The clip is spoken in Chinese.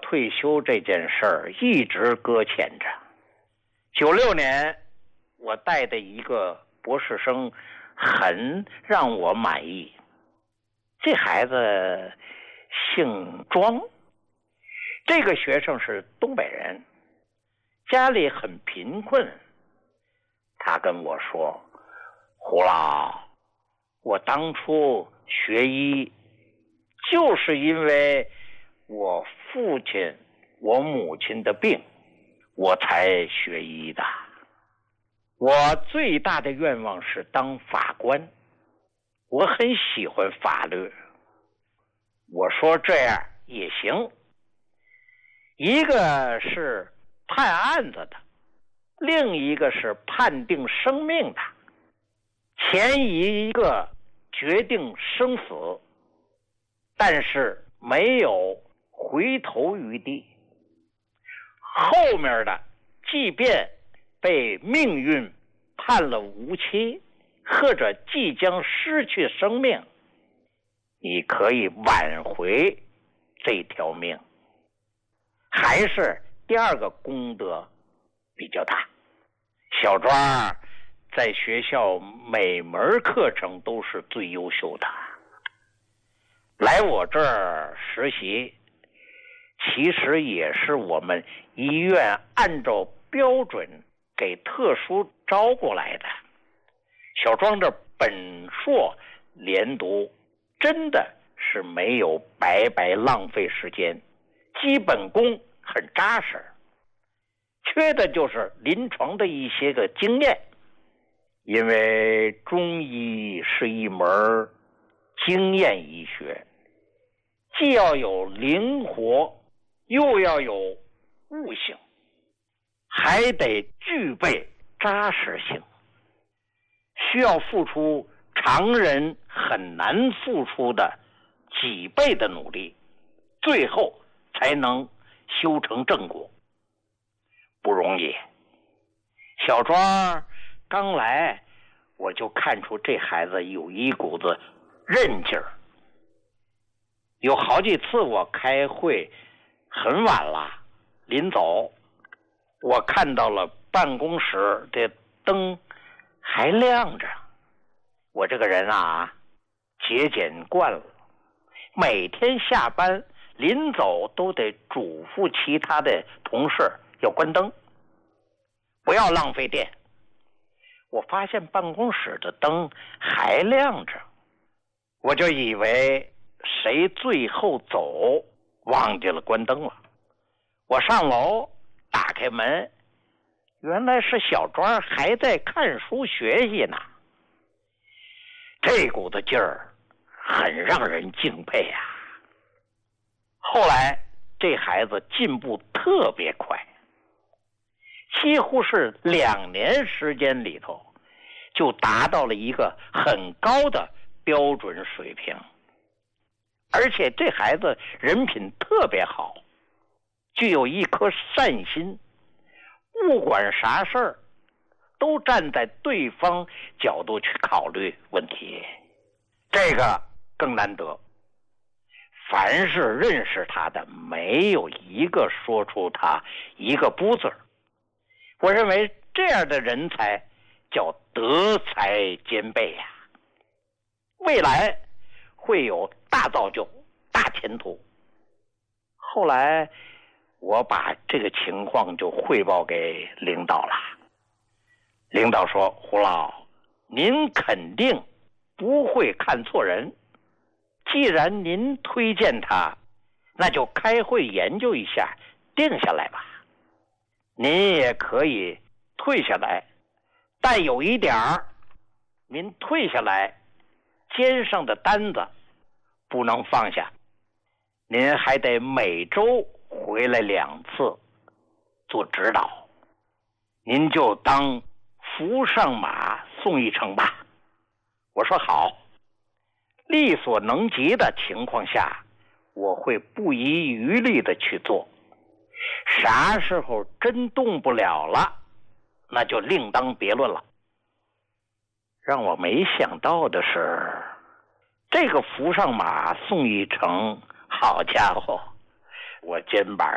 退休这件事儿一直搁浅着。96年，我带的一个博士生很让我满意。这孩子姓庄，这个学生是东北人，家里很贫困。他跟我说：“胡老，我当初学医就是因为我父亲、我母亲的病，我才学医的。我最大的愿望是当法官，我很喜欢法律。”我说这样也行，一个是判案子的，另一个是判定生命的，前一个决定生死，但是没有回头余地，后面的即便被命运判了无期，或者即将失去生命，你可以挽回这条命。还是第二个功德比较大。小庄在学校每门课程都是最优秀的，来我这儿实习其实也是我们医院按照标准给特殊招过来的。小庄这本硕连读真的是没有白白浪费时间，基本功很扎实，缺的就是临床的一些个经验。因为中医是一门经验医学，既要有灵活，又要有悟性，还得具备扎实性，需要付出常人很难付出的几倍的努力，最后才能修成正果，不容易。小庄刚来，我就看出这孩子有一股子韧劲儿。有好几次我开会很晚了，临走我看到了办公室的灯还亮着。我这个人啊，节俭惯了，每天下班临走都得嘱咐其他的同事要关灯，不要浪费电。我发现办公室的灯还亮着，我就以为谁最后走忘记了关灯了。我上楼打开门，原来是小庄还在看书学习呢。这股子劲儿很让人敬佩啊。后来这孩子进步特别快，几乎是2年时间里头就达到了一个很高的标准水平。而且这孩子人品特别好，具有一颗善心，不管啥事儿都站在对方角度去考虑问题，这个更难得。凡是认识他的，没有一个说出他一个不字。我认为这样的人才叫德才兼备呀，未来会有大造就、大前途。后来我把这个情况就汇报给领导了。领导说：“胡老，您肯定不会看错人，既然您推荐他，那就开会研究一下，定下来吧。您也可以退下来，但有一点儿，您退下来肩上的担子不能放下，您还得每周回来2次做指导，您就当扶上马送一程吧。”我说好，力所能及的情况下，我会不遗余力的去做。啥时候真动不了了，那就另当别论了。让我没想到的是，这个扶上马送一程，好家伙，我肩膀